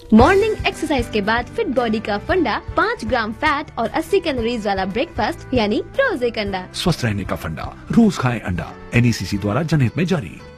Morning exercise के बाद fit body का फंडा 5 ग्राम फैट और 80 कैलोरीज वाला ब्रेकफास्ट यानी रोज एक अंडा। स्वस्थ रहने का फंडा, रोज खाएं अंडा। NECC द्वारा जनहित में जारी।